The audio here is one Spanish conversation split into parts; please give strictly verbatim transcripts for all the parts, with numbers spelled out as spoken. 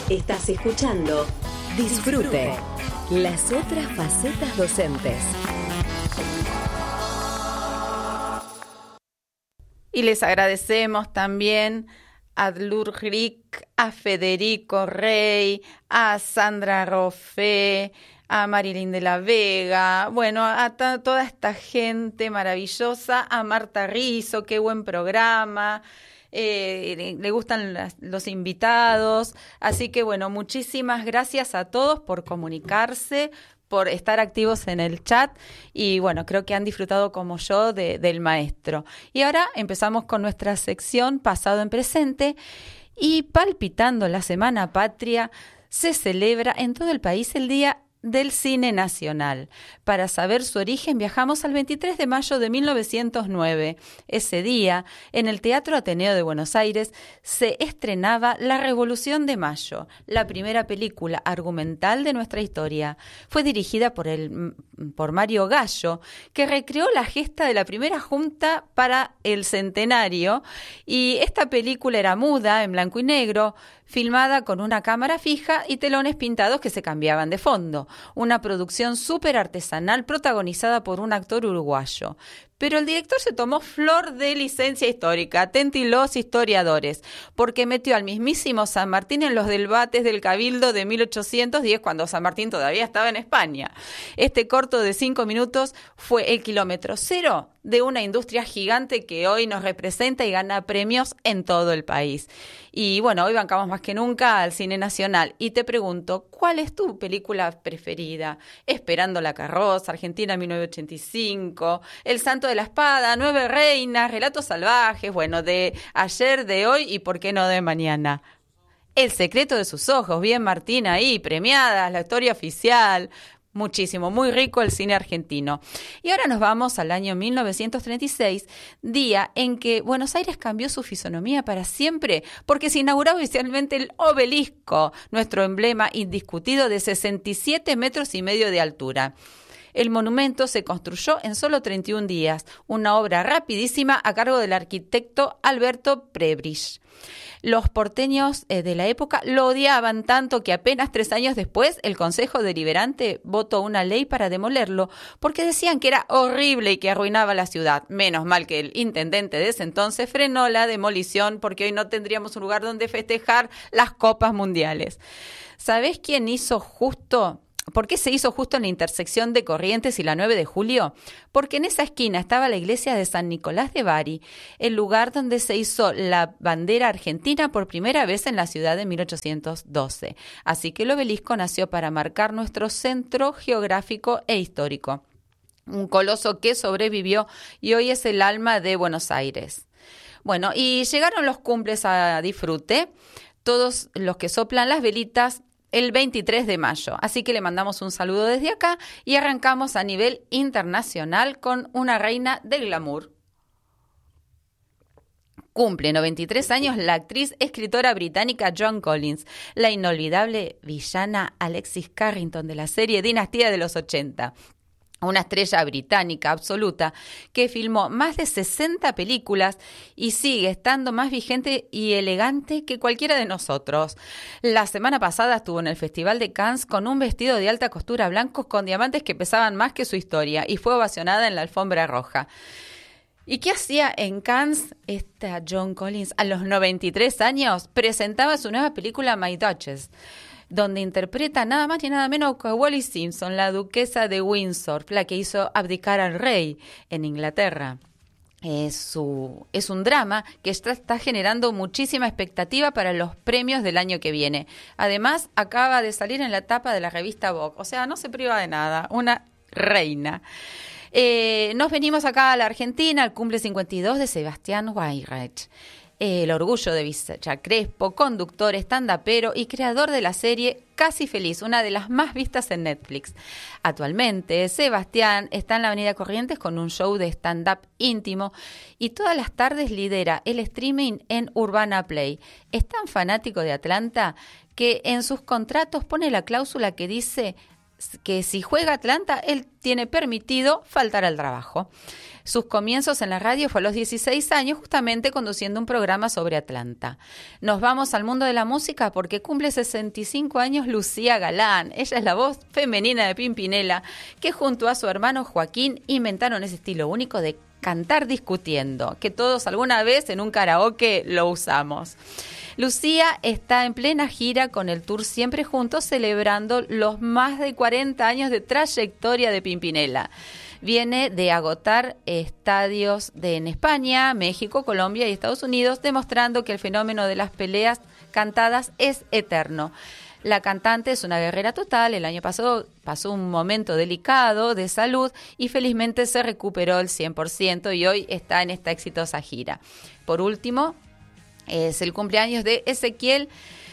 Estás escuchando Disfrute, las otras facetas docentes. Y les agradecemos también a Dlurrik, a Federico Rey, a Sandra Roffé, a Marilyn de la Vega, bueno, a ta- toda esta gente maravillosa, a Marta Rizzo, qué buen programa. Eh, le, le gustan las, los invitados, así que bueno, muchísimas gracias a todos por comunicarse, por estar activos en el chat y bueno, creo que han disfrutado como yo de, del maestro. Y ahora empezamos con nuestra sección Pasado en Presente y palpitando la Semana Patria, se celebra en todo el país el Día del Cine Nacional. Para saber su origen viajamos al veintitrés de mayo de mil novecientos nueve. Ese día, en el Teatro Ateneo de Buenos Aires, se estrenaba La Revolución de Mayo, la primera película argumental de nuestra historia. Fue dirigida por, el, por Mario Gallo, que recreó la gesta de la primera junta para el centenario, y esta película era muda, en blanco y negro, filmada con una cámara fija y telones pintados que se cambiaban de fondo. Una producción súper artesanal protagonizada por un actor uruguayo. Pero el director se tomó flor de licencia histórica, atenti los historiadores, porque metió al mismísimo San Martín en los debates del Cabildo de mil ochocientos diez, cuando San Martín todavía estaba en España. Este corto de cinco minutos fue el kilómetro cero de una industria gigante que hoy nos representa y gana premios en todo el país. Y bueno, hoy bancamos más que nunca al cine nacional. Y te pregunto, ¿cuál es tu película preferida? Esperando la carroza, Argentina mil novecientos ochenta y cinco, El Santo de la Espada, Nueve Reinas, Relatos Salvajes, bueno, de ayer, de hoy y por qué no de mañana. El secreto de sus ojos, bien Martín ahí, premiadas, la historia oficial. Muchísimo, muy rico el cine argentino. Y ahora nos vamos al año mil novecientos treinta y seis, día en que Buenos Aires cambió su fisonomía para siempre, porque se inauguró oficialmente el Obelisco, nuestro emblema indiscutido de sesenta y siete metros y medio de altura. El monumento se construyó en solo treinta y un días, una obra rapidísima a cargo del arquitecto Alberto Prebrich. Los porteños eh, de la época lo odiaban tanto que apenas tres años después el Consejo Deliberante votó una ley para demolerlo porque decían que era horrible y que arruinaba la ciudad. Menos mal que el intendente de ese entonces frenó la demolición porque hoy no tendríamos un lugar donde festejar las copas mundiales. ¿Sabés quién hizo justo? ¿Por qué se hizo justo en la intersección de Corrientes y la nueve de julio? Porque en esa esquina estaba la iglesia de San Nicolás de Bari, el lugar donde se hizo la bandera argentina por primera vez en la ciudad de mil ochocientos doce. Así que el obelisco nació para marcar nuestro centro geográfico e histórico. Un coloso que sobrevivió y hoy es el alma de Buenos Aires. Bueno, y llegaron los cumples a Disfrute, todos los que soplan las velitas el veintitrés de mayo. Así que le mandamos un saludo desde acá y arrancamos a nivel internacional con una reina del glamour. Cumple noventa y tres años la actriz escritora británica Joan Collins, la inolvidable villana Alexis Carrington de la serie Dinastía de los ochenta. Una estrella británica absoluta que filmó más de sesenta películas y sigue estando más vigente y elegante que cualquiera de nosotros. La semana pasada estuvo en el Festival de Cannes con un vestido de alta costura blanco con diamantes que pesaban más que su historia y fue ovacionada en la alfombra roja. ¿Y qué hacía en Cannes esta Joan Collins? A los noventa y tres años presentaba su nueva película My Duchess, donde interpreta nada más ni nada menos que a Wallis Simpson, la duquesa de Windsor, la que hizo abdicar al rey en Inglaterra. Es, su, es un drama que está, está generando muchísima expectativa para los premios del año que viene. Además, acaba de salir en la tapa de la revista Vogue, o sea, no se priva de nada, una reina. Eh, nos venimos acá a la Argentina, al cumple cincuenta y dos de Sebastián Weinreich. El orgullo de Villa Crespo, conductor, stand-upero y creador de la serie Casi Feliz, una de las más vistas en Netflix. Actualmente, Sebastián está en la Avenida Corrientes con un show de stand-up íntimo y todas las tardes lidera el streaming en Urbana Play. Es tan fanático de Atlanta que en sus contratos pone la cláusula que dice: que si juega Atlanta, él tiene permitido faltar al trabajo. Sus comienzos en la radio fue a los dieciséis años, justamente conduciendo un programa sobre Atlanta. Nos vamos al mundo de la música porque cumple sesenta y cinco años Lucía Galán. Ella es la voz femenina de Pimpinela, que junto a su hermano Joaquín inventaron ese estilo único de cantar discutiendo, que todos alguna vez en un karaoke lo usamos. Lucía está en plena gira con el tour Siempre Juntos, celebrando los más de cuarenta años de trayectoria de Pimpinela. Viene de agotar estadios de, en España, México, Colombia y Estados Unidos, demostrando que el fenómeno de las peleas cantadas es eterno. La cantante es una guerrera total. El año pasado pasó un momento delicado de salud y felizmente se recuperó el cien por ciento y hoy está en esta exitosa gira. Por último, es el cumpleaños de Ezequiel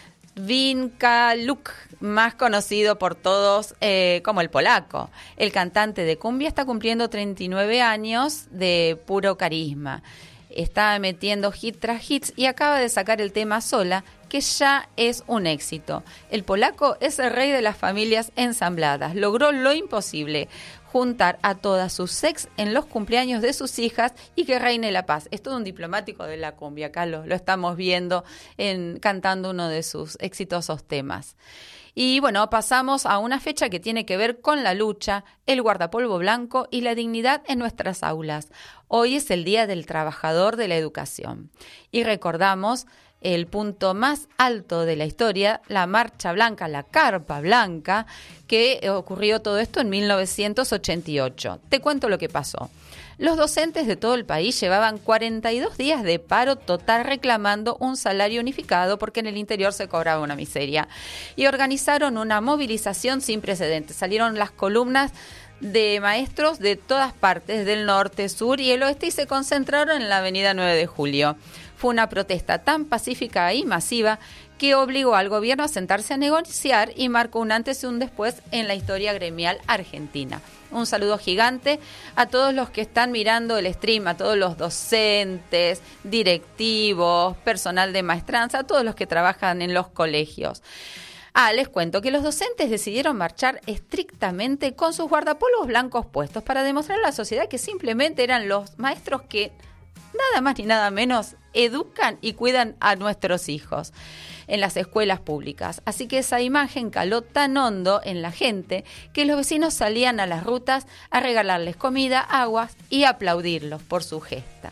Vinkaluk, más conocido por todos eh, como el Polaco. El cantante de cumbia está cumpliendo treinta y nueve años de puro carisma. Está metiendo hit tras hits y acaba de sacar el tema Sola, que ya es un éxito. El Polaco es el rey de las familias ensambladas. Logró lo imposible, juntar a todas sus ex en los cumpleaños de sus hijas y que reine la paz. Es todo un diplomático de la cumbia, acá lo, lo estamos viendo en, cantando uno de sus exitosos temas. Y bueno, pasamos a una fecha que tiene que ver con la lucha, el guardapolvo blanco y la dignidad en nuestras aulas. Hoy es el Día del Trabajador de la Educación y recordamos el punto más alto de la historia, la Marcha Blanca, la Carpa Blanca, que ocurrió todo esto en mil novecientos ochenta y ocho. Te cuento lo que pasó. Los docentes de todo el país llevaban cuarenta y dos días de paro total reclamando un salario unificado porque en el interior se cobraba una miseria. Y organizaron una movilización sin precedentes. Salieron las columnas de maestros de todas partes, del norte, sur y el oeste, y se concentraron en la avenida nueve de julio. Fue una protesta tan pacífica y masiva que obligó al gobierno a sentarse a negociar y marcó un antes y un después en la historia gremial argentina. Un saludo gigante a todos los que están mirando el stream, a todos los docentes, directivos, personal de maestranza, a todos los que trabajan en los colegios. Ah, les cuento que los docentes decidieron marchar estrictamente con sus guardapolvos blancos puestos para demostrar a la sociedad que simplemente eran los maestros que nada más ni nada menos educan y cuidan a nuestros hijos en las escuelas públicas. Así que esa imagen caló tan hondo en la gente que los vecinos salían a las rutas a regalarles comida, aguas y aplaudirlos por su gesta.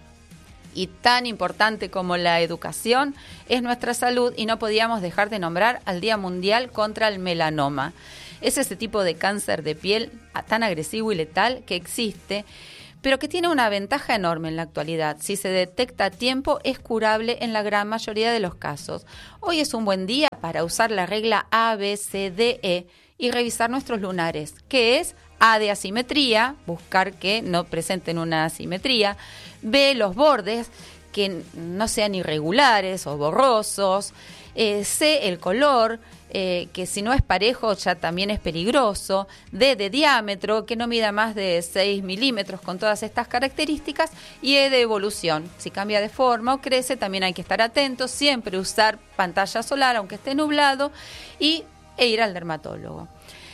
Y tan importante como la educación es nuestra salud y no podíamos dejar de nombrar al Día Mundial contra el Melanoma. Es ese tipo de cáncer de piel tan agresivo y letal que existe, pero que tiene una ventaja enorme en la actualidad. Si se detecta a tiempo, es curable en la gran mayoría de los casos. Hoy es un buen día para usar la regla A, B, C, D, E y revisar nuestros lunares, que es A de asimetría, buscar que no presenten una asimetría, B, los bordes, que no sean irregulares o borrosos, eh, C, el color, Eh, que si no es parejo ya también es peligroso, D de diámetro, que no mida más de seis milímetros con todas estas características, y E de evolución, si cambia de forma o crece también hay que estar atentos, siempre usar pantalla solar aunque esté nublado y, e ir al dermatólogo.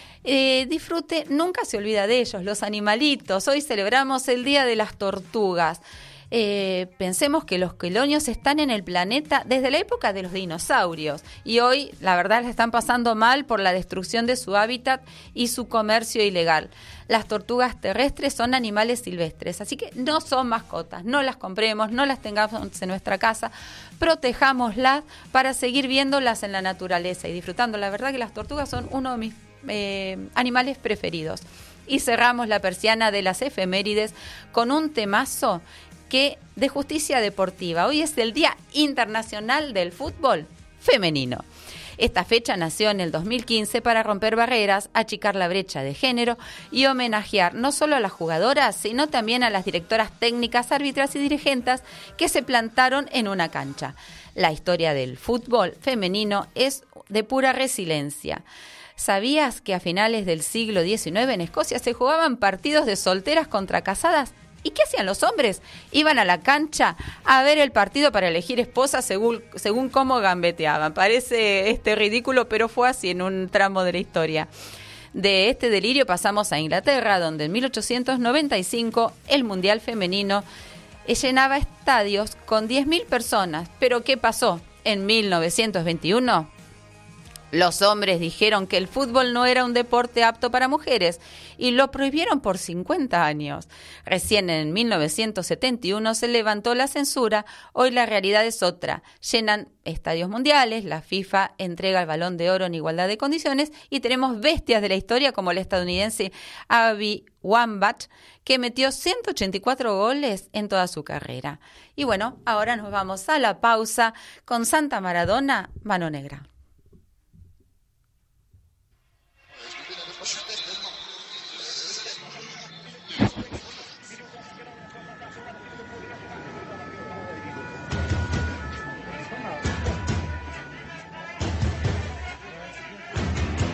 Eh, disfrute, nunca se olvida de ellos, los animalitos. Hoy celebramos el Día de las Tortugas. Eh, pensemos que los quelonios están en el planeta desde la época de los dinosaurios y hoy la verdad la están pasando mal por la destrucción de su hábitat y su comercio ilegal. Las tortugas terrestres son animales silvestres, así que no son mascotas, no las compremos, no las tengamos en nuestra casa, protejámoslas para seguir viéndolas en la naturaleza y disfrutando. La verdad que las tortugas son uno de mis eh, animales preferidos. Y cerramos la persiana de las efemérides con un temazo que de justicia deportiva. Hoy es el Día Internacional del Fútbol Femenino. Esta fecha nació en el dos mil quince para romper barreras, achicar la brecha de género y homenajear no solo a las jugadoras, sino también a las directoras técnicas, árbitras y dirigentes que se plantaron en una cancha. La historia del fútbol femenino es de pura resiliencia. ¿Sabías que a finales del siglo diecinueve en Escocia se jugaban partidos de solteras contra casadas? ¿Y qué hacían los hombres? Iban a la cancha a ver el partido para elegir esposa según, según cómo gambeteaban. Parece este ridículo, pero fue así en un tramo de la historia. De este delirio pasamos a Inglaterra, donde en mil ochocientos noventa y cinco el Mundial Femenino llenaba estadios con diez mil personas. ¿Pero qué pasó? En mil novecientos veintiuno, los hombres dijeron que el fútbol no era un deporte apto para mujeres y lo prohibieron por cincuenta años. Recién en mil novecientos setenta y uno se levantó la censura. Hoy la realidad es otra. Llenan estadios mundiales, la FIFA entrega el Balón de Oro en igualdad de condiciones y tenemos bestias de la historia como el estadounidense Abby Wambach, que metió ciento ochenta y cuatro goles en toda su carrera. Y bueno, ahora nos vamos a la pausa con Santa Maradona, Mano Negra.